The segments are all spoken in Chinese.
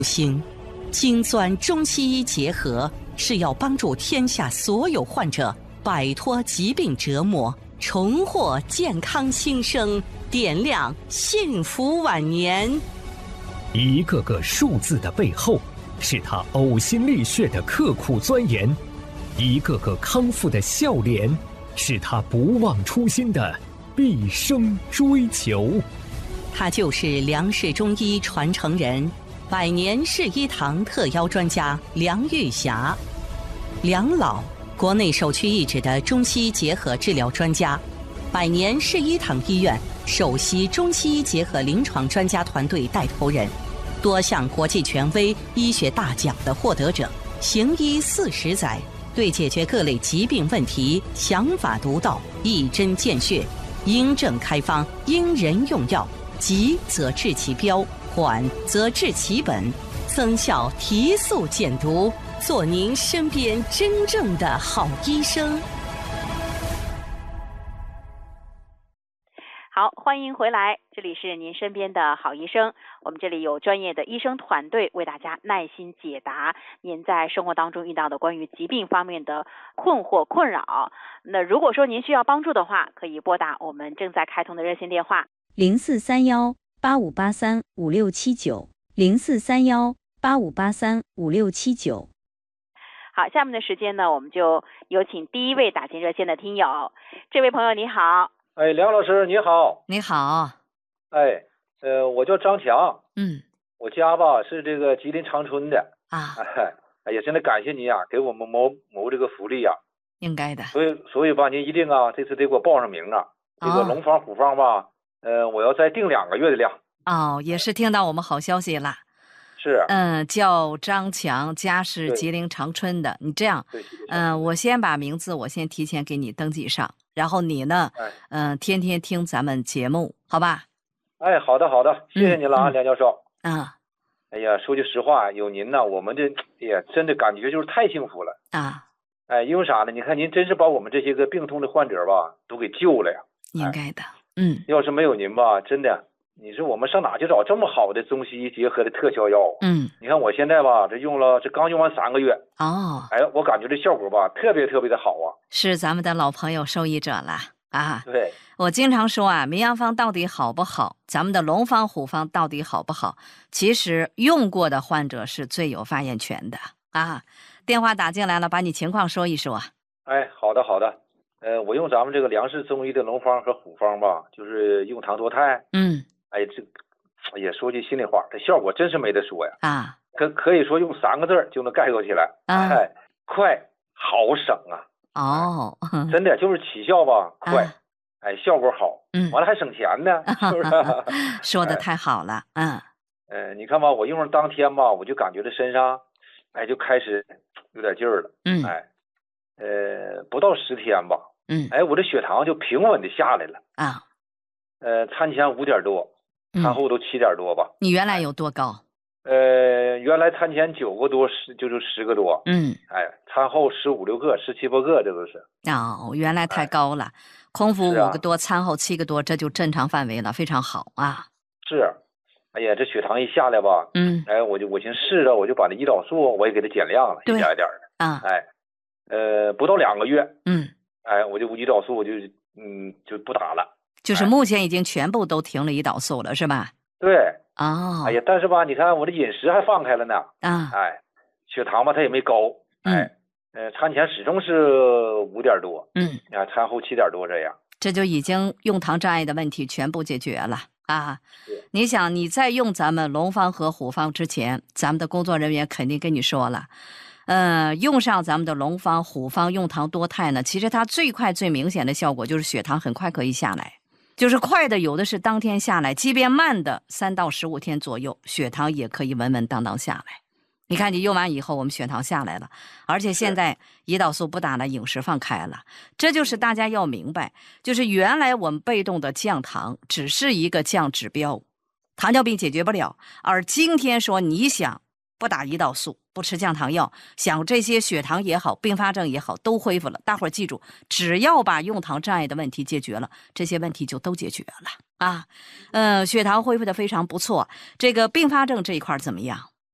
心，精钻中西医结合，是要帮助天下所有患者摆脱疾病折磨，重获健康新生，点亮幸福晚年。 一个个数字的背后，是他呕心沥血的刻苦钻研；一个个康复的笑脸，是他不忘初心的毕生追求。 他就是梁氏中医传承人，百年世医堂特邀专家梁玉霞。梁老，国内首屈一指的中西医结合治疗专家，百年世医堂医院首席中西医结合临床专家团队带头人，多项国际权威医学大奖的获得者，行医40载，对解决各类疾病问题想法独到，一针见血，因症开方，因人用药，急则治其标，缓则治其本，增效提速减毒，做您身边真正的好医生。 好，欢迎回来，这里是您身边的好医生。我们这里有专业的医生团队为大家耐心解答您在生活当中遇到的关于疾病方面的困惑困扰。那如果说您需要帮助的话，可以拨打我们正在开通的热线电话 043185835679，043185835679。 好，下面的时间呢，我们就有请第一位打进热线的听友。这位朋友你好。 哎，梁老师你好。 你好。 哎，我叫张强。我家吧是这个吉林长春的啊。 哎呀，真的感谢您啊，给我们谋这个福利啊。 应该的。 所以吧，您一定啊，这次得给我报上名啊。这个龙方虎方吧，我要再订2个月的量。 哦，也是听到我们好消息了。 是。 叫张强，家是吉林长春的。你这样，我先把名字我先提前给你登记上。然后你呢，天天听咱们节目，好吧？ 哎，好的，谢谢您了啊，梁教授。哎呀，说句实话，有您呢，我们这哎呀，真的感觉就是太幸福了啊！ 哎，因为啥呢？你看您真是把我们这些个病痛的患者吧，都给救了呀。 应该的。 要是没有您吧，真的，你说我们上哪去找这么好的中西医结合的特效药？你看我现在吧，这刚用完3个月。哎，我感觉这效果吧，特别的好啊。 是咱们的老朋友受益者了啊。 对。 我经常说啊，名药方到底好不好，咱们的龙方虎方到底好不好，其实用过的患者是最有发言权的啊。电话打进来了，把你情况说一说。 哎，好的。我用咱们这个梁氏中医的龙方和虎方吧，就是用糖多肽。哎，也说句心里话，这效果真是没得说呀。可以说用3个字就能概括起来。哎，快、好、省啊。真的就是起效吧快。哎，效果好，完了还省钱呢，是不是？ 说的太好了。 你看吧，我用上当天吧，我就感觉这身上，哎，就开始有点劲儿了。不到10天吧。哎，我这血糖就平稳的下来了。餐前5点多，餐后都7点多吧。 你原来有多高？ 原来餐前9个多，就是10个多。哎，餐后15、16个，17、18个，这都是。 原来太高了。空腹5个多，餐后7个多，这就正常范围了，非常好啊。 是。哎呀，这血糖一下来吧，哎，我寻思试着，我就把那胰岛素我也给它减量了，一点一点的。哎，不到2个月，哎，我就胰岛素我就不打了。 就是目前已经全部都停了胰岛素了，是吧？ 对。哎呀，但是吧，你看我的饮食还放开了呢。哎，血糖吧它也没高。餐前始终是5点多。餐后7点多这样。 这就已经用糖障碍的问题全部解决了啊！你想你在用咱们龙方和虎方之前，咱们的工作人员肯定跟你说了，用上咱们的龙方虎方用糖多肽呢，其实它最快最明显的效果就是血糖很快可以下来。就是快的有的是当天下来，即便慢的3到15天左右，血糖也可以稳稳当当下来。你看你用完以后，我们血糖下来了，而且现在胰岛素不打了，饮食放开了。这就是大家要明白，就是原来我们被动的降糖只是一个降指标，糖尿病解决不了。而今天说你想不打胰岛素，不吃降糖药，想这些血糖也好，并发症也好都恢复了。大伙儿记住，只要把用糖障碍的问题解决了，这些问题就都解决了啊。血糖恢复的非常不错。这个并发症这一块怎么样？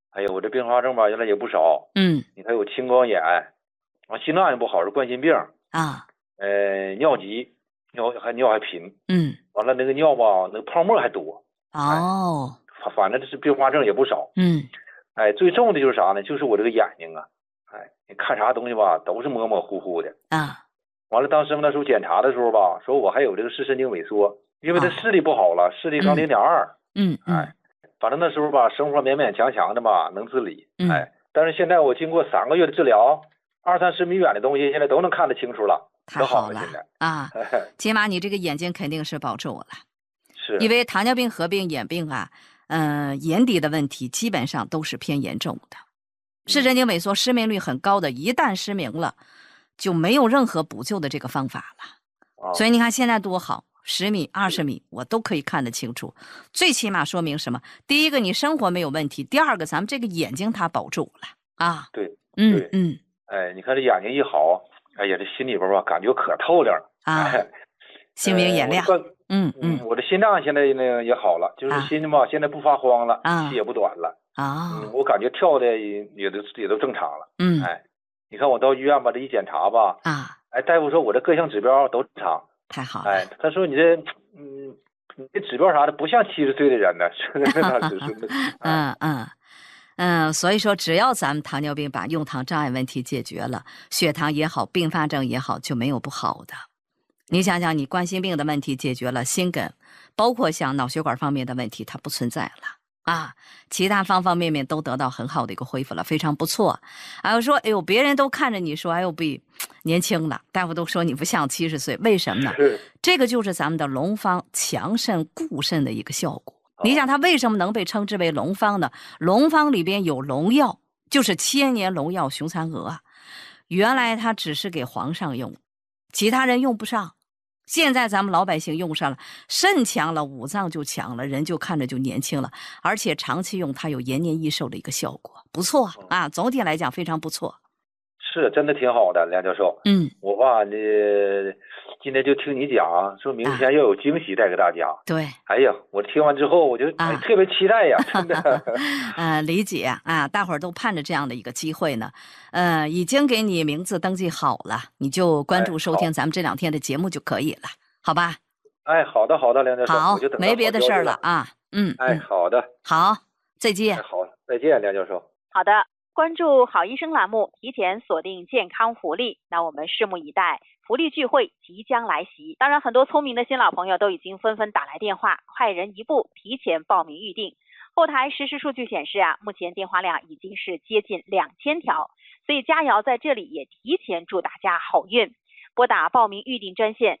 哎呀，我这并发症吧，原来也不少。你看有青光眼，完心脏也不好，是冠心病啊。 尿急，尿还频。完了那个尿吧，那个泡沫还多。 哦。 反正这是并发症也不少。最重的就是啥呢？就是我这个眼睛啊，你看啥东西吧，都是模模糊糊的啊。 完了，当时那时候检查的时候吧，说我还有这个视神经萎缩，因为他视力不好了，视力刚0.2。反正那时候吧，生活勉勉强强的吧，能自理。但是现在我经过3个月的治疗，20-30米远的东西现在都能看得清楚了， 太好了现在啊！起码你这个眼睛肯定是保住了。 是。 因为糖尿病合并眼病啊，眼底的问题基本上都是偏严重的，视神经萎缩失明率很高的，一旦失明了，就没有任何补救的这个方法了。所以你看现在多好，10米、20米我都可以看得清楚，最起码说明什么？第一个，你生活没有问题；第二个，咱们这个眼睛它保住了啊。 对，你看这眼睛一好，哎呀，这心里边吧感觉可透亮了啊，心明眼亮。 我的心脏现在呢也好了，就是心吧现在不发慌了，气也不短了啊。 我感觉跳的也都正常了。你看我到医院吧，这一检查吧大夫说我这各项指标都正常。 太好了。 他说你这指标啥的不像70岁的人呢。 所以说只要咱们糖尿病把用糖障碍问题解决了，血糖也好，并发症也好，就没有不好的。你想想，你冠心病的问题解决了，心梗包括像脑血管方面的问题它不存在了啊，其他方方面面都得到很好的一个恢复了，非常不错。还有说，哎呦，别人都看着你说，哎呦，比年轻了，大夫都说你不像70岁，为什么呢？这个就是咱们的龙方强肾固肾的一个效果。你想它为什么能被称之为龙方呢？龙方里边有龙药，就是千年龙药雄蚕蛾，原来它只是给皇上用，其他人用不上。现在咱们老百姓用上了，肾强了，五脏就强了，人就看着就年轻了，而且长期用它有延年益寿的一个效果，不错啊，总体来讲非常不错。 是，真的挺好的，梁教授。我吧，今天就听你讲，说明天要有惊喜带给大家。 对。 哎呀，我听完之后我就特别期待呀，真的。 理解啊，大伙儿都盼着这样的一个机会呢。已经给你名字登记好了，你就关注收听咱们这2天的节目就可以了，好吧？ 好的，梁教授。 好， 我就等没别的事儿了啊。 好的。 好，再见。 好，再见，梁教授。 好的。关注好医生栏目，提前锁定健康福利，那我们拭目以待，福利聚会即将来袭。当然很多聪明的新老朋友都已经纷纷打来电话，快人一步提前报名预定。后台实时数据显示目前电话量已经是接近2000条，所以佳瑶在这里也提前祝大家好运。拨打报名预定专线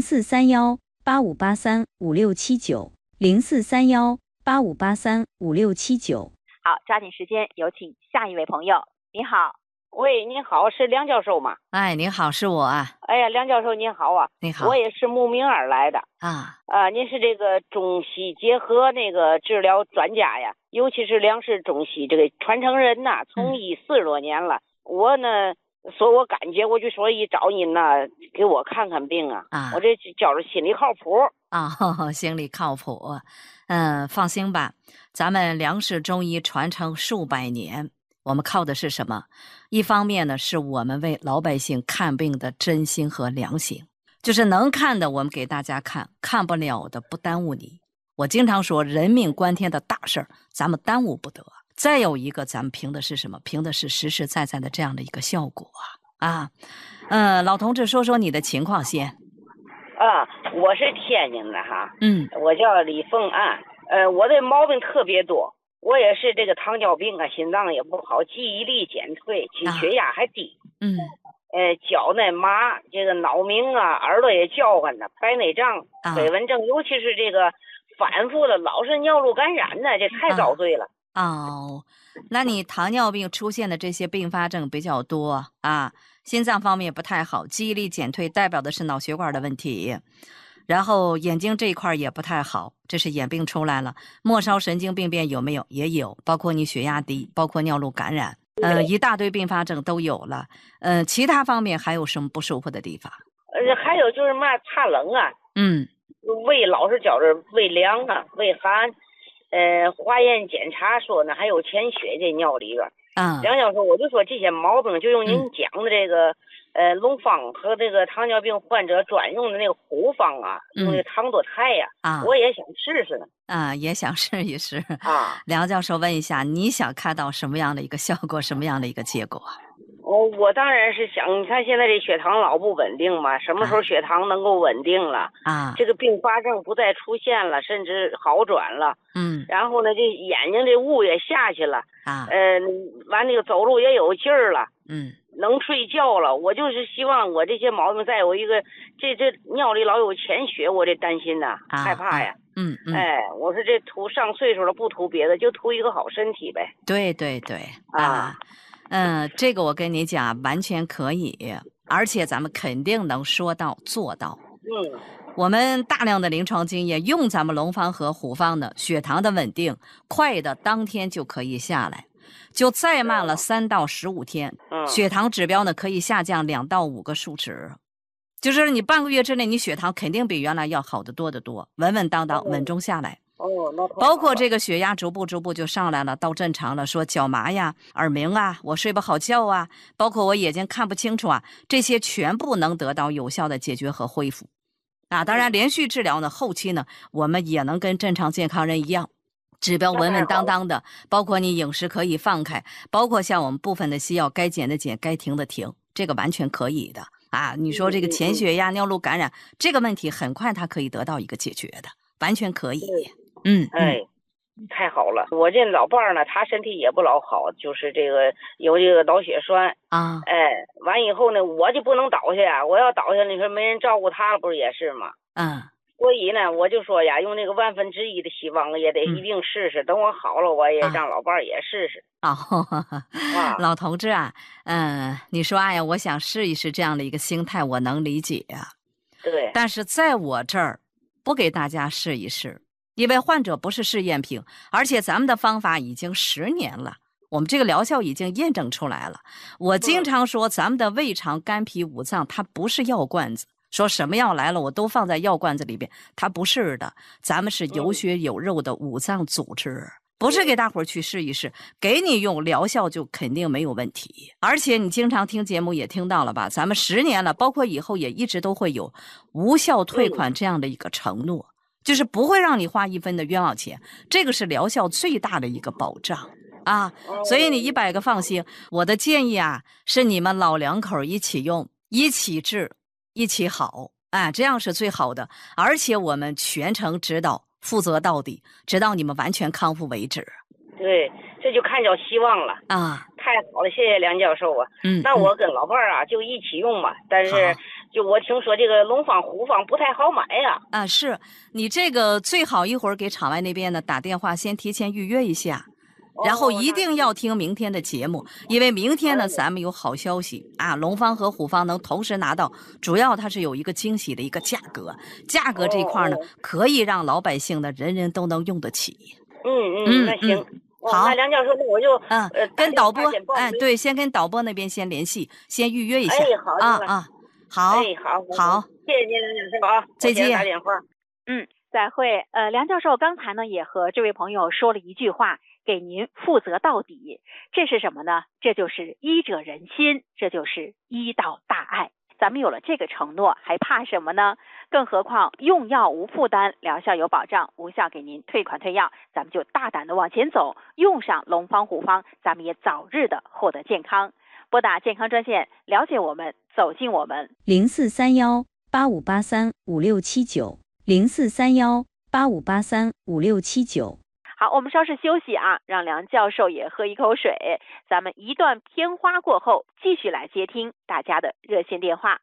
0431-8583-5679，0431-8583-5679。 好，抓紧时间，有请下一位朋友。你好。 喂，你好，是梁教授吗？ 哎，您好，是我啊。 哎呀，梁教授您好啊。 你好。 我也是慕名而来的您是这个中西结合那个治疗专家呀，尤其是梁氏中西这个传承人呐，从医40多年了。我呢说我感觉我就说一找您呢给我看看病我这叫着心里靠谱心里靠谱。放心吧，咱们梁氏中医传承数百年，我们靠的是什么？一方面呢，是我们为老百姓看病的真心和良心，就是能看的我们给大家看，看不了的不耽误你。我经常说，人命关天的大事儿，咱们耽误不得。再有一个，咱们凭的是什么？凭的是实实在在的这样的一个效果老同志，说说你的情况先。 我是天津的哈，我叫李凤安，我的毛病特别多，我也是这个糖尿病心脏也不好，记忆力减退，血压还低，脚呢麻，这个脑鸣耳朵也叫唤的，白内障、飞蚊症，尤其是这个反复的老是尿路感染呢，这太遭罪了。 那你糖尿病出现的这些并发症比较多心脏方面不太好，记忆力减退代表的是脑血管的问题，然后眼睛这一块也不太好，这是眼病出来了。末梢神经病变有没有？也有，包括你血压低，包括尿路感染，一大堆并发症都有了。其他方面还有什么不舒服的地方？ 还有就是怕冷胃老是觉着胃凉胃寒， 化验检查说呢还有潜血这尿里边。梁教授，我就说这些毛病就用您讲的这个龙方和这个糖尿病患者专用的那个虎方啊，用的糖多肽呀，我也想试试呢。 也想试一试啊。梁教授问一下，你想看到什么样的一个效果，什么样的一个结果？ 我当然是想，你看现在这血糖老不稳定嘛，什么时候血糖能够稳定了这个并发症不再出现了，甚至好转了，然后呢，这眼睛这雾也下去了完那个走路也有劲儿了，能睡觉了。我就是希望我这些毛病再有一个，这尿里老有潜血，我这担心呐，害怕呀。我说这图上岁数了不图别的，就图一个好身体呗。 对这个我跟你讲，完全可以，而且咱们肯定能说到做到。我们大量的临床经验，用咱们龙方和虎方的血糖的稳定，快的当天就可以下来，就再慢了3到15天，血糖指标呢可以下降2到5个数值，就是你半个月之内，你血糖肯定比原来要好得多得多，稳稳当当，稳中下来。包括这个血压逐步就上来了，到正常了，说脚麻呀、耳鸣啊、我睡不好觉啊，包括我眼睛看不清楚啊，这些全部能得到有效的解决和恢复。当然连续治疗呢，后期呢，我们也能跟正常健康人一样，指标稳稳当当的，包括你饮食可以放开，包括像我们部分的西药该减的减，该停的停，这个完全可以的你说这个潜血压、尿路感染这个问题，很快它可以得到一个解决的，完全可以。 太好了！我这老伴儿呢，他身体也不老好，就是这个有这个脑血栓完以后呢，我就不能倒下呀，我要倒下，你说没人照顾他了，不是也是吗？所以呢，我就说呀，用那个1/1000的希望也得一定试试，等我好了，我也让老伴儿也试试。 老同志你说我想试一试这样的一个心态，我能理解对， 但是在我这儿不给大家试一试，因为患者不是试验品，而且咱们的方法已经10年了，我们这个疗效已经验证出来了。我经常说咱们的胃肠、肝脾、五脏它不是药罐子，说什么药来了我都放在药罐子里边，它不是的，咱们是有血有肉的五脏组织，不是给大伙儿去试一试，给你用疗效就肯定没有问题。而且你经常听节目也听到了吧，咱们10年了，包括以后也一直都会有无效退款这样的一个承诺，就是不会让你花1分的冤枉钱，这个是疗效最大的一个保障所以你100个放心。我的建议是你们老两口一起用，一起治，一起好这样是最好的，而且我们全程指导，负责到底，直到你们完全康复为止。 对，这就看着希望了太好了，谢谢梁教授那我跟老伴儿就一起用吧，但是就我听说这个龙方虎方不太好买呀是你这个最好一会儿给场外那边呢打电话，先提前预约一下，然后一定要听明天的节目，因为明天呢咱们有好消息龙方和虎方能同时拿到，主要它是有一个惊喜的一个价格这块呢可以让老百姓呢人人都能用得起。 那行好， 那梁教授，我就跟导播对，先跟导播那边先联系，先预约一下好好， 谢谢您梁教授再见。 打电话再会。梁教授刚才呢也和这位朋友说了一句话，给您负责到底，这是什么呢？这就是医者仁心，这就是医道大爱。咱们有了这个承诺，还怕什么呢？更何况用药无负担，疗效有保障，无效给您退款退药，咱们就大胆的往前走，用上龙方虎方，咱们也早日的获得健康。拨打健康专线，了解我们，走进我们。 043185835679，043185835679。 好，我们稍事休息让梁教授也喝一口水。咱们一段片花过后，继续来接听大家的热线电话。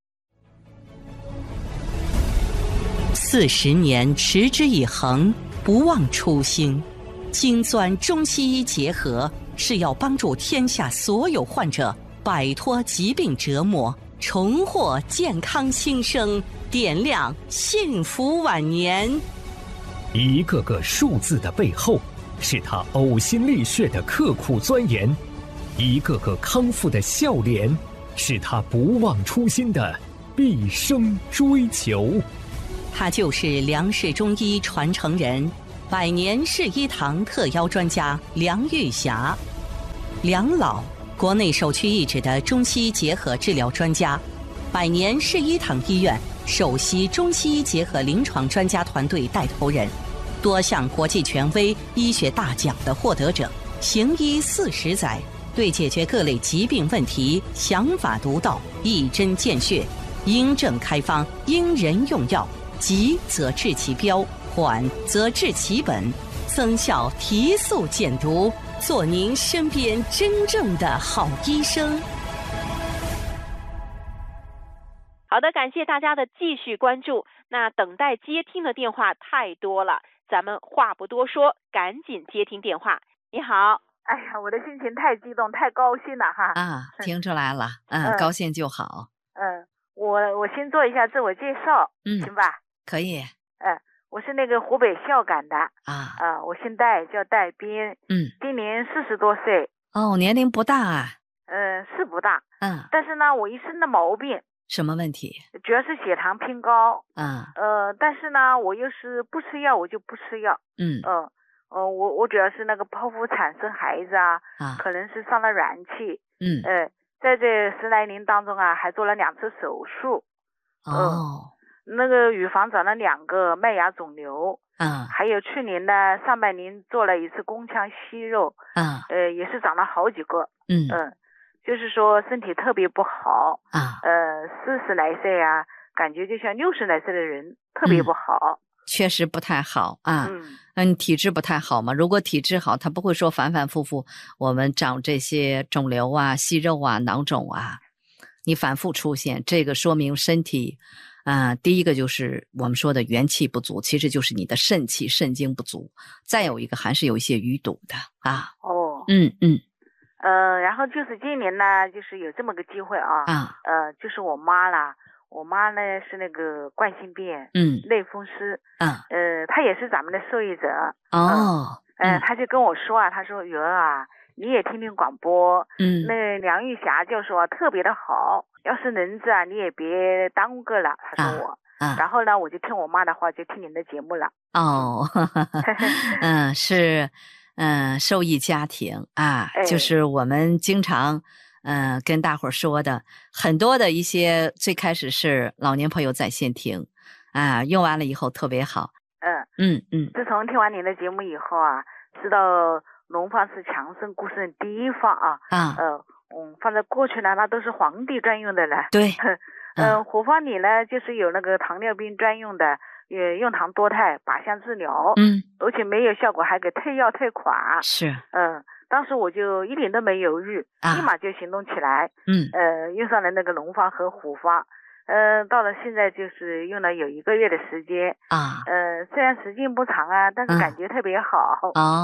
40年持之以恒，不忘初心，精钻中西医结合，是要帮助天下所有患者摆脱疾病折磨，重获健康新生，点亮幸福晚年。 一个个数字的背后，是他呕心沥血的刻苦钻研；一个个康复的笑脸，是他不忘初心的毕生追求。 他就是梁氏中医传承人， 百年世医堂特邀专家梁玉霞。梁老，国内首屈一指的中西医结合治疗专家，百年世医堂医院首席中西医结合临床专家团队带头人，多项国际权威医学大奖的获得者，行医40载，对解决各类疾病问题想法独到，一针见血，因症开方，因人用药，急则治其标，缓则治其本，增效提速减毒，做您身边真正的好医生。 好的，感谢大家的继续关注。那等待接听的电话太多了，咱们话不多说，赶紧接听电话。你好。 哎呀，我的心情太激动，太高兴了哈！ 听出来了，高兴就好。 我先做一下自我介绍，行吧？ 可以。 我是那个湖北孝感的我姓戴，叫戴斌，今年40多岁。 哦，年龄不大啊。 是不大，但是呢，我一身的毛病。 什么问题？ 主要是血糖偏高，但是呢，我又是不吃药，我就不吃药，我主要是那个剖腹产生孩子可能是上了软气，在这10来年当中还做了2次手术，那个乳房长了2个麦芽肿瘤，还有去年的上半年做了1次宫腔息肉，也是长了好几个，就是说身体特别不好，40来岁感觉就像60来岁的人，特别不好。 确实不太好体质不太好嘛。如果体质好，他不会说反反复复我们长这些肿瘤息肉囊肿你反复出现，这个说明身体第一个就是我们说的元气不足，其实就是你的肾气肾精不足，再有一个还是有一些淤堵的然后就是今年呢，就是有这么个机会就是我妈啦。我妈呢是那个冠心病，类风湿，她也是咱们的受益者，她就跟我说她说云儿你也听听广播，那梁玉霞教授特别的好，要是能治你也别耽误个了，她说我，然后呢我就听我妈的话，就听您的节目了。 是受益家庭就是我们经常跟大伙儿说的很多的一些，最开始是老年朋友在线听用完了以后特别好。 自从听完您的节目以后知道龙方是强肾固肾第一方放在过去呢那都是皇帝专用的了。 对。 虎方里呢就是有那个糖尿病专用的，用糖多肽靶向治疗，而且没有效果还给退药退款。 是。 当时我就一点都没犹豫，立马就行动起来。用上了那个龙方和虎方，到了现在就是用了有1个月的时间。虽然时间不长但是感觉特别好。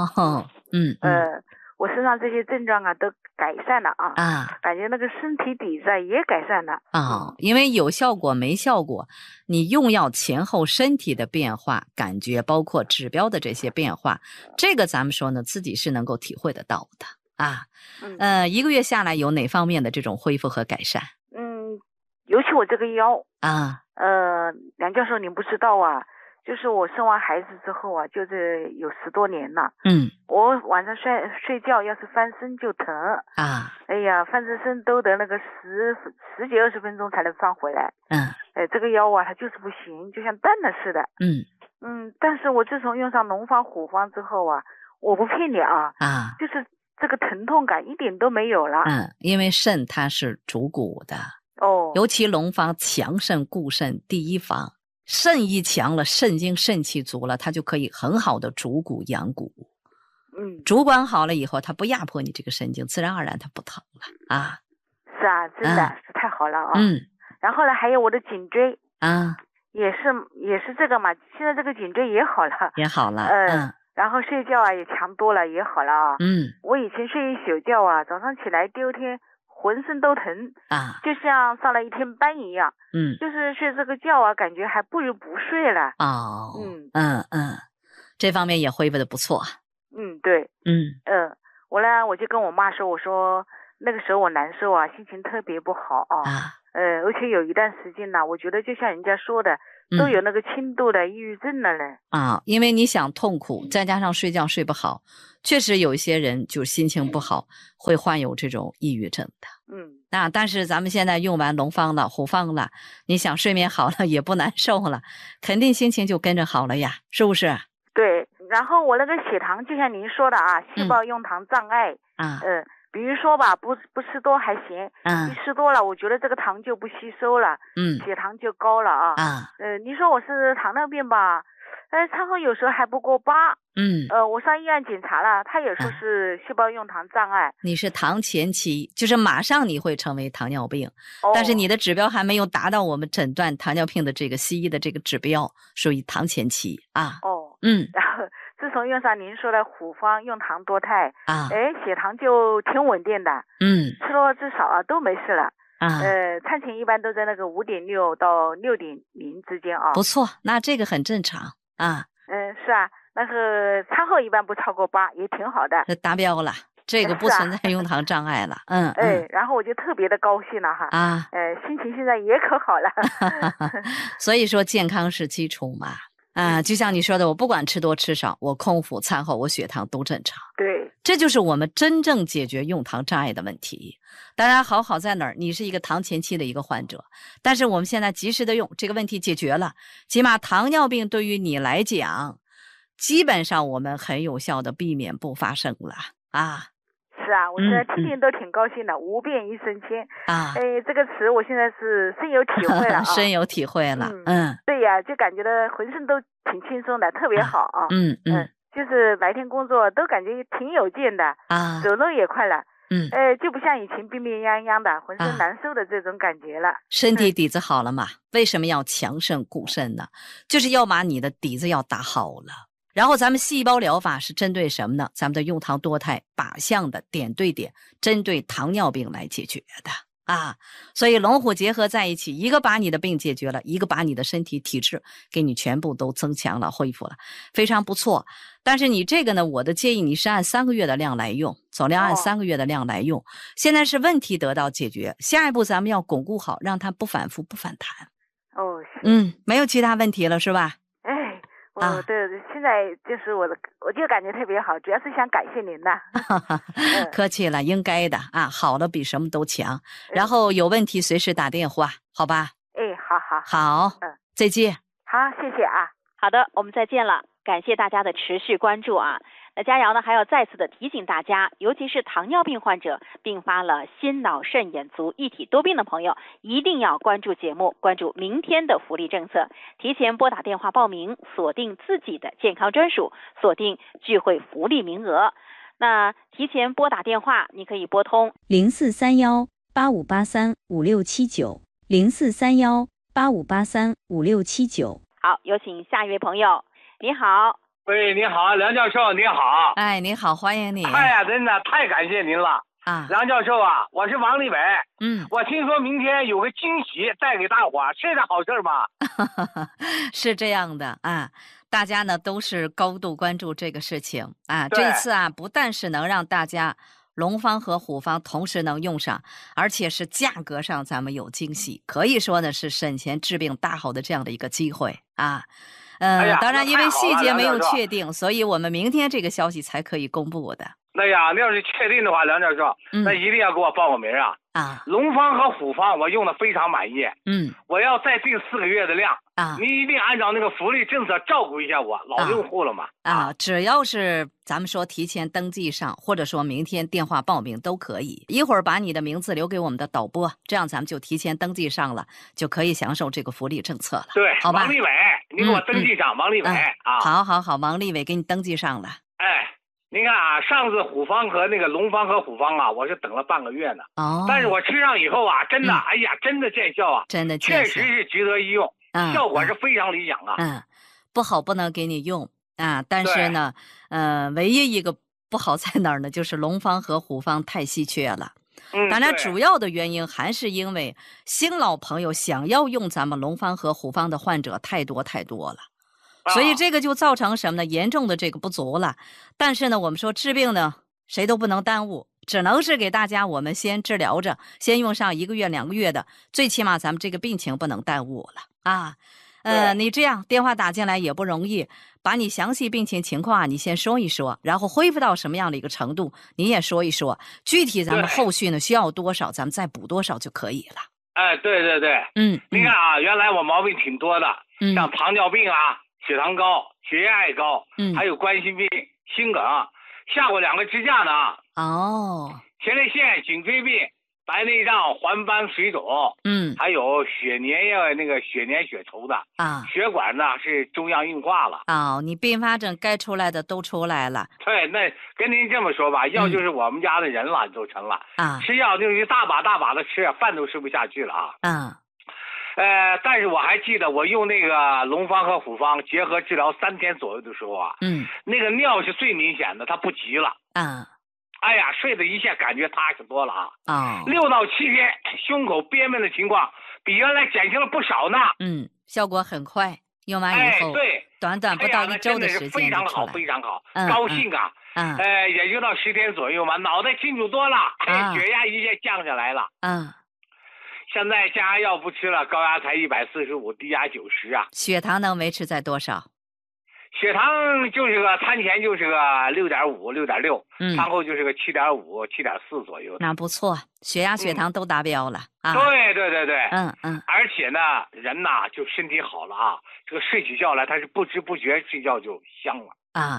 我身上这些症状都改善了感觉那个身体底子也改善了。 因为有效果没效果，你用药前后身体的变化感觉，包括指标的这些变化，这个咱们说呢自己是能够体会得到的1个月下来有哪方面的这种恢复和改善？ 尤其我这个腰梁教授您不知道就是我生完孩子之后就是有10多年了。我晚上睡觉要是翻身就疼哎呀，翻身都得那个10几20分钟才能翻回来。这个腰它就是不行，就像断了似的。但是我自从用上龙方虎方之后我不骗你就是这个疼痛感一点都没有了。 因为肾它是主骨的尤其龙方强肾固肾第一方，肾一强了，肾精肾气足了，它就可以很好的主骨养骨。主管好了以后，它不压迫你这个神经，自然而然它不疼了是真的是太好了然后呢，还有我的颈椎也是这个嘛，现在这个颈椎也好了，然后睡觉也强多了，也好了我以前睡一宿觉早上起来第二天浑身都疼就像上了1天班一样。就是睡这个觉感觉还不如不睡了。 这方面也恢复的不错。 对。我就跟我妈说，我说那个时候我难受心情特别不好而且有一段时间呢，我觉得就像人家说的，都有那个轻度的抑郁症了嘞。 因为你想痛苦，再加上睡觉睡不好，确实有一些人就心情不好，会患有这种抑郁症的。但是咱们现在用完龙方了、虎方了，你想睡眠好了也不难受了，肯定心情就跟着好了呀，是不是？ 对，然后我那个血糖就像您说的啊，细胞用糖障碍比如说吧，不吃多还行，一吃多了，我觉得这个糖就不吸收了，血糖就高了啊。你说我是糖尿病吧，餐后有时候还不过8，我上医院检查了，他也说是细胞用糖障碍。 你是糖前期，就是马上你会成为糖尿病，但是你的指标还没有达到我们诊断糖尿病的这个西医的这个指标，属于糖前期啊。 然后自从用上您说的虎方用糖多肽血糖就挺稳定的，吃了至少都没事了。餐前一般都在那个5.6到6.0之间啊。 不错，那这个很正常啊。 是啊，那个餐后一般不超过8，也挺好的。 达标了，这个不存在用糖障碍了。 然后我就特别的高兴了哈。心情现在也可好了。 所以说健康是基础嘛。就像你说的，我不管吃多吃少，我空腹餐后我血糖都正常。 对， 这就是我们真正解决用糖障碍的问题。当然好在哪儿，你是一个糖前期的一个患者，但是我们现在及时的用这个问题解决了，起码糖尿病对于你来讲，基本上我们很有效的避免不发生了啊。 是啊，我现在天天都挺高兴的，无变一生轻啊！这个词我现在是深有体会了深有体会了。 对呀，就感觉到浑身都挺轻松的，特别好啊。就是白天工作都感觉挺有劲的啊，走路也快了。就不像以前病病殃殃的，浑身难受的这种感觉了。 身体底子好了嘛？为什么要强肾固肾呢？就是要把你的底子要打好了。然后咱们细胞疗法是针对什么呢？咱们的用糖多肽靶向的点对点，针对糖尿病来解决的啊。所以龙虎结合在一起，一个把你的病解决了，一个把你的身体体质给你全部都增强了、恢复了，非常不错。但是你这个呢，我的建议你是按3个月的量来用，总量按3个月的量来用。现在是问题得到解决，下一步咱们要巩固好，让它不反复、不反弹。没有其他问题了，是吧？ 对，现在就是我就感觉特别好，主要是想感谢您呐。 客气了，应该的啊，好了比什么都强。然后有问题随时打电话，好吧？好，再见。 好，谢谢啊。 好的，我们再见了，感谢大家的持续关注啊。那佳瑶呢还要再次的提醒大家，尤其是糖尿病患者并发了心脑肾眼足一体多病的朋友，一定要关注节目，关注明天的福利政策，提前拨打电话报名，锁定自己的健康专属，锁定聚会福利名额。那提前拨打电话，你可以拨通 043185835679，043185835679。 好，有请下一位朋友。你好。 喂，你好，梁教授，你好。 你好，欢迎你。 真的太感谢您了啊，梁教授啊，我是王立伟。我听说明天有个惊喜带给大伙，是这好事吗？ 是这样的啊，大家呢都是高度关注这个事情啊。这次啊，不但是能让大家龙方和虎方同时能用上，而且是价格上咱们有惊喜，可以说呢是省钱治病大好的这样的一个机会啊。当然因为细节没有确定，所以我们明天这个消息才可以公布的。 那要是确定的话，梁教授，那一定要给我报个名啊！龙方和虎方我用的非常满意。我要再订4个月的量啊！您一定按照那个福利政策照顾一下我，老用户了嘛。 只要是咱们说提前登记上，或者说明天电话报名都可以。一会儿把你的名字留给我们的导播，这样咱们就提前登记上了，就可以享受这个福利政策了。 对， 好吧？ 王立伟，你给我登记上，王立伟啊。 好，王立伟给你登记上了。 您看啊，上次虎方和那个龙方和虎方啊，我是等了半个月呢。但是我吃上以后啊，真的，真的见效啊， 真的见效， 确实是值得一用，效果是非常理想啊。 不好不能给你用啊，但是呢，唯一一个不好在哪儿呢？就是龙方和虎方太稀缺了。当然，主要的原因还是因为新老朋友想要用咱们龙方和虎方的患者太多了。所以这个就造成什么呢？严重的这个不足了。但是呢，我们说治病呢，谁都不能耽误， 只能是给大家我们先治疗着，先用上1个月2个月的，最起码咱们这个病情不能耽误了啊。你这样电话打进来也不容易，把你详细病情情况你先说一说，然后恢复到什么样的一个程度你也说一说，具体咱们后续呢需要多少咱们再补多少就可以了。 对对对，你看啊，原来我毛病挺多的，像糖尿病啊、血糖高、血压也高，还有冠心病、心梗，下过2个支架呢。前列腺、颈椎病、白内障、黄斑水肿，还有血粘血稠的血管呢是中央硬化了。 你并发症该出来的都出来了。 对，那跟您这么说吧，药就是我们家的人了，就成了。吃药就是大把大把的吃，饭都吃不下去了啊。但是我还记得我用那个龙方和虎方结合治疗3天左右的时候啊，那个尿是最明显的，它不急了。哎呀，睡得一下感觉踏实多了6到7天，胸口憋闷的情况比原来减轻了不少呢。 效果很快，用完以后， 对， 短短不到1周的时间非常好，非常好，高兴啊！也就到10天左右嘛，脑袋清楚多了，血压一下降下来了。现在降压药不吃了，高压才145，低压90啊。 血糖能维持在多少？ 血糖就是个餐前就是个6.5、6.6，餐后就是个7.5、7.4左右。 那不错，血压、血糖都达标了对对对对，而且呢，人呐就身体好了这个睡起觉来，他是不知不觉睡觉就香了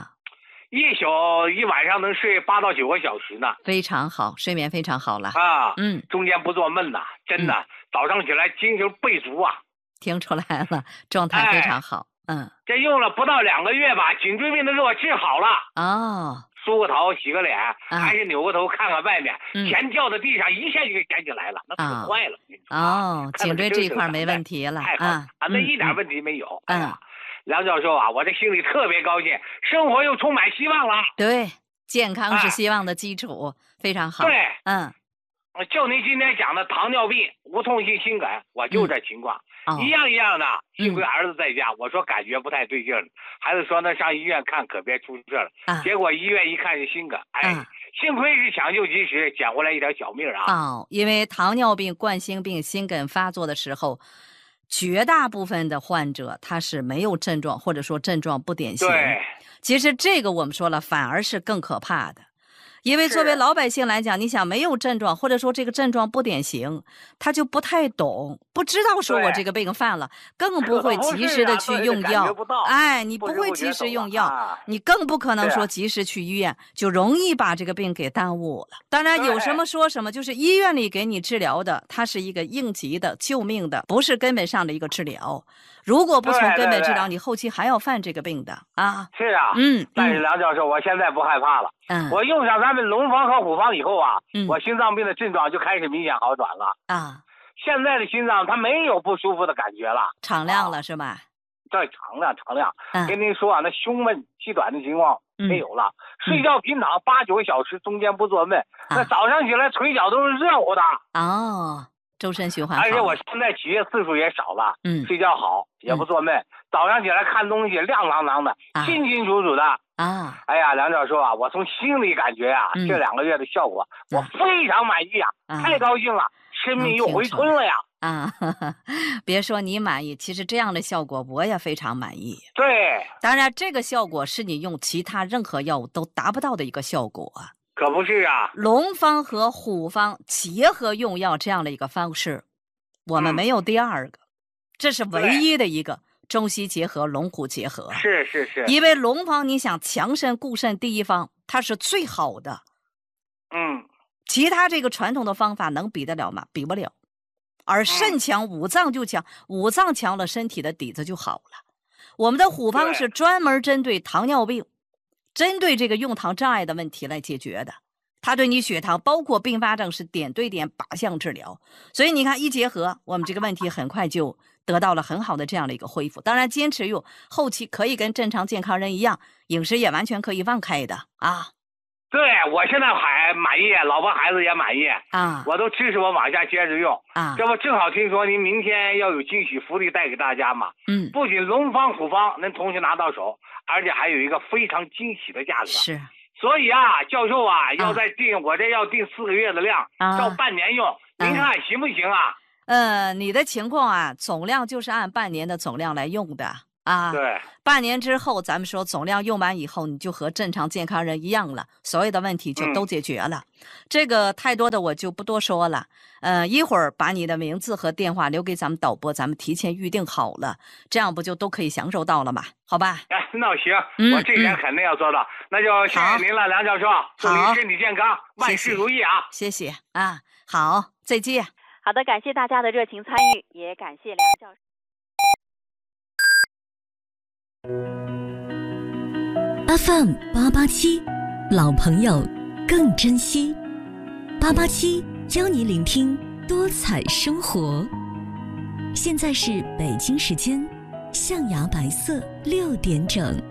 一晚上能睡8到9个小时呢， 非常好，睡眠非常好了中间不做梦呐，真的，早上起来精神倍足啊， 听出来了，状态非常好。 这用了不到2个月吧，颈椎病的热治好了梳个头洗个脸，还是扭个头看看外面，钱掉在地上一下就给捡起来了，那可快了。 颈椎这一块没问题了， 太好了那一点问题没有。梁教授我这心里特别高兴，生活又充满希望了。 对，健康是希望的基础，非常好。 对，就您今天讲的糖尿病、无痛性心梗，我就这情况，一样的。幸亏儿子在家，我说感觉不太对劲了，孩子说那上医院看可别出事了。结果医院一看是心梗，幸亏是抢救及时，捡回来一条小命因为糖尿病、冠心病、心梗发作的时候，绝大部分的患者他是没有症状，或者说症状不典型。 对， 其实这个我们说了，反而是更可怕的。因为作为老百姓来讲，你想没有症状，或者说这个症状不典型，他就不太懂，不知道说我这个病犯了，更不会及时的去用药。你不会及时用药，你更不可能说及时去医院，就容易把这个病给耽误了。当然有什么说什么，就是医院里给你治疗的，它是一个应急的、救命的，不是根本上的一个治疗。如果不从根本治疗，你后期还要犯这个病的是但是梁教授，我现在不害怕了。我用上咱们龙方和虎方以后我心脏病的症状就开始明显好转了现在的心脏它没有不舒服的感觉了， 敞亮了是吧？ 对，敞亮。跟您说那胸闷气短的情况没有了，睡觉平躺8、9个小时，中间不做梦，那早上起来腿脚都是热乎的周身循环好， 而且我现在起夜次数也少了，睡觉好也不做梦，早上起来看东西亮堂堂的，清清楚楚的哎呀，梁教授我从心里感觉这2个月的效果我非常满意太高兴了，生命又回春了别说你满意，其实这样的效果我也非常满意。 对， 当然这个效果是你用其他任何药物都达不到的一个效果可不是龙方和虎方结合用药这样的一个方式，我们没有第二个，这是唯一的一个中西结合、龙虎结合。 是。 因为龙方你想强肾固肾第一方，它是最好的。其他这个传统的方法能比得了吗？比不了。而肾强，五脏就强，五脏强了，身体的底子就好了。我们的虎方是专门针对糖尿病，针对这个用糖障碍的问题来解决的，它对你血糖包括并发症是点对点靶向治疗，所以你看一结合，我们这个问题很快就得到了很好的这样的一个恢复。当然坚持用，后期可以跟正常健康人一样，饮食也完全可以放开的对，我现在还满意，老婆孩子也满意我都支持我往下接着用这不正好听说您明天要有惊喜福利带给大家嘛不仅龙方虎方能同时拿到手，而且还有一个非常惊喜的价格， 是所以教授要再定，我这要定4个月的量，到半年用，您看行不行啊？ 你的情况总量就是按半年的总量来用的对， 半年之后咱们说总量用完以后，你就和正常健康人一样了，所有的问题就都解决了。这个太多的我就不多说了。一会儿把你的名字和电话留给咱们导播，咱们提前预定好了，这样不就都可以享受到了吗？好吧？ 那行，我这点肯定要做到。那就谢谢您了，梁教授，祝您身体健康，万事如意啊！ 谢谢好，再见。 好的，感谢大家的热情参与，也感谢梁教授。 FM 887，老朋友更珍惜。887教你聆听多彩生活。现在是北京时间象牙白色6点整。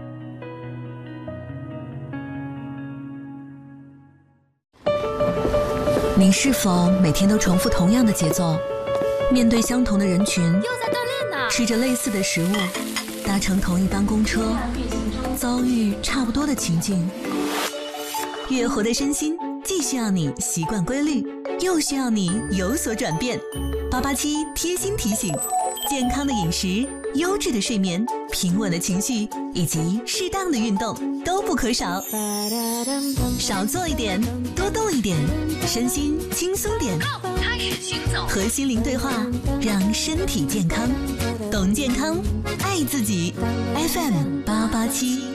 你是否每天都重复同样的节奏，面对相同的人群， 又在锻炼呢？ 吃着类似的食物，搭乘同一班公车，遭遇差不多的情境。月活的身心既需要你习惯规律，又需要你有所转变。887贴心提醒：健康的饮食、优质的睡眠、平稳的情绪以及适当的运动都不可少。少做一点，多动一点，身心轻松点。 开始行走， 和心灵对话，让身体健康。懂健康，爱自己。FM 887。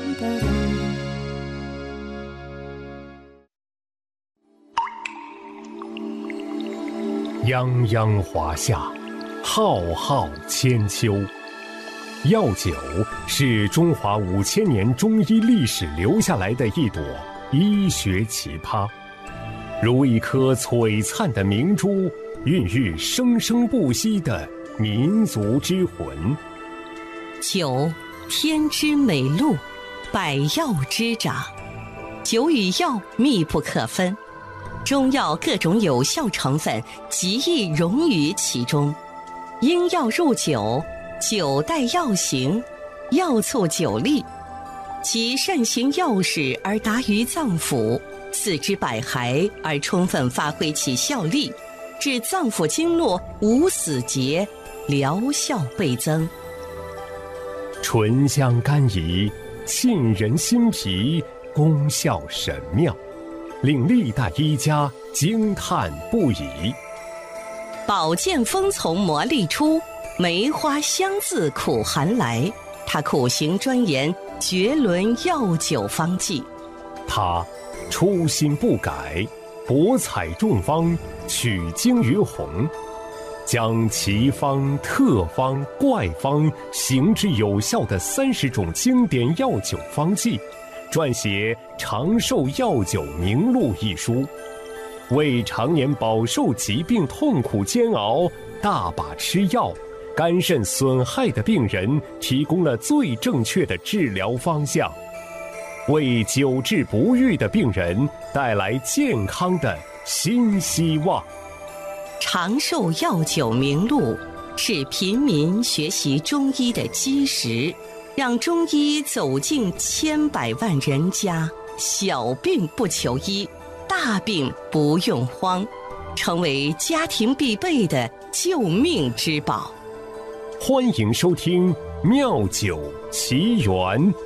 泱泱华夏，浩浩千秋。药酒是中华5000年中医历史留下来的一朵医学奇葩，如一颗璀璨的明珠，孕育生生不息的民族之魂。 酒，天之美露，百药之长，酒与药密不可分，中药各种有效成分极易融于其中，因药入酒，酒带药行，药促酒力，其善行药事而达于脏腑，四肢百骸而充分发挥其效力，致脏腑经络无死结，疗效倍增。 醇香甘怡，沁人心脾，功效神妙，令历代医家惊叹不已。 宝剑锋从磨砺出，梅花香自苦寒来。他苦行专研绝伦药酒方剂， 他初心不改，博采众方，取经于弘，将奇方、特方、怪方行之有效的30种经典药酒方剂，撰写《长寿药酒名录》一书，为常年饱受疾病痛苦煎熬、大把吃药、肝肾损害的病人提供了最正确的治疗方向，为久治不愈的病人带来健康的新希望。 长寿药酒名录是平民学习中医的基石，让中医走进千百万人家，小病不求医，大病不用慌，成为家庭必备的救命之宝。 欢迎收听《妙酒奇缘》。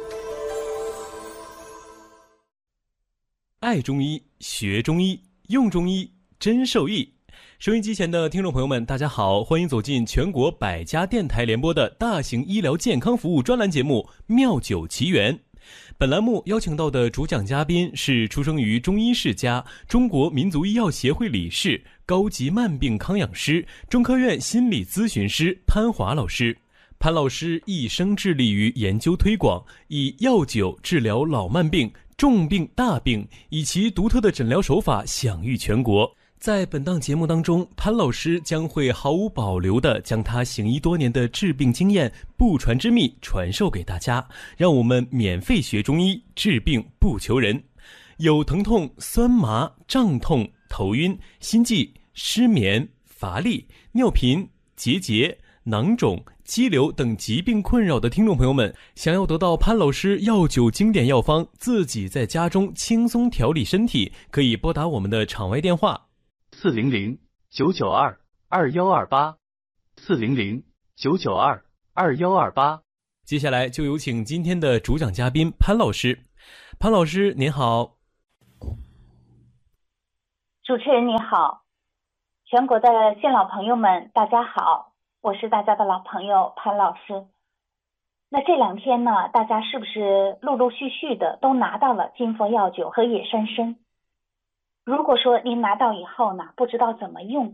爱中医，学中医，用中医，真受益。收音机前的听众朋友们，大家好，欢迎走进全国100家电台联播的大型医疗健康服务专栏节目《妙酒奇缘》。本栏目邀请到的主讲嘉宾是出生于中医世家、中国民族医药协会理事、高级慢病康养师、中科院心理咨询师潘华老师。潘老师一生致力于研究推广，以药酒治疗老慢病、重病、大病，以其独特的诊疗手法享誉全国。在本档节目当中，潘老师将会毫无保留地将他行医多年的治病经验、不传之秘传授给大家，让我们免费学中医，治病不求人。有疼痛、酸麻、胀痛、头晕、心悸、失眠、乏力、尿频、结节、囊肿、 肌瘤等疾病困扰的听众朋友们，想要得到潘老师药酒经典药方，自己在家中轻松调理身体，可以拨打我们的场外电话 400-992-2128，400-992-2128。 接下来就有请今天的主讲嘉宾潘老师。潘老师您好。 主持人你好，全国的县老朋友们大家好，我是大家的老朋友潘老师。那这2天呢，大家是不是陆陆续续的都拿到了金佛药酒和野山参？如果说您拿到以后呢，不知道怎么用，